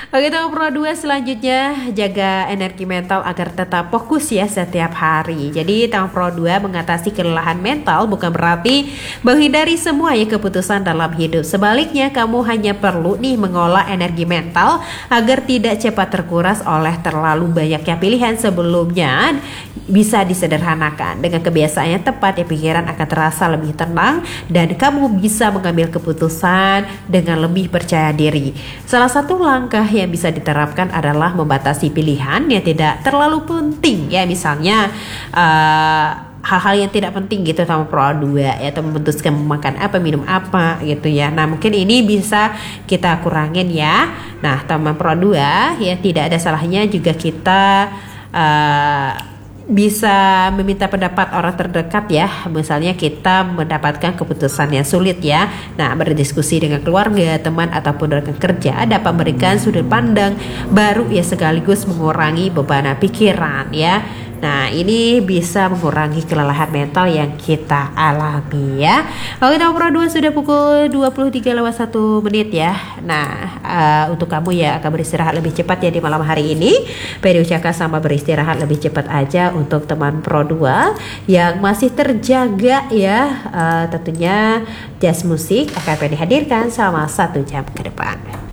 Oke, tahap Pro 2 selanjutnya jaga energi mental agar tetap fokus ya setiap hari. Jadi tahap Pro 2 mengatasi kelelahan mental bukan berarti menghindari semua ya keputusan dalam hidup. Sebaliknya kamu hanya perlu nih mengolah energi mental agar tidak cepat terkuras oleh terlalu banyaknya pilihan sebelumnya. Bisa disederhanakan dengan kebiasaan yang tepat ya, pikiran akan terasa lebih tenang dan kamu bisa mengambil keputusan dengan lebih percaya diri. Salah satu langkah yang bisa diterapkan adalah membatasi pilihan yang tidak terlalu penting ya, misalnya hal-hal yang tidak penting gitu sama Pro 2 ya, atau memutuskan makan apa, minum apa gitu ya. Nah, mungkin ini bisa kita kurangin ya. Nah, teman Pro 2 ya, tidak ada salahnya juga kita bisa meminta pendapat orang terdekat ya. Misalnya kita mendapatkan keputusan yang sulit ya. Nah, berdiskusi dengan keluarga, teman ataupun rekan kerja dapat memberikan sudut pandang baru ya, sekaligus mengurangi beban pikiran ya. Nah, ini bisa mengurangi kelelahan mental yang kita alami ya. Oke, nomor 2 sudah pukul 23:01 ya. Nah, untuk kamu ya akan beristirahat lebih cepat ya di malam hari ini. Pedi ucapkan sama beristirahat lebih cepat aja untuk teman Pro 2 yang masih terjaga ya. Tentunya jazz musik akan dihadirkan selama 1 jam ke depan.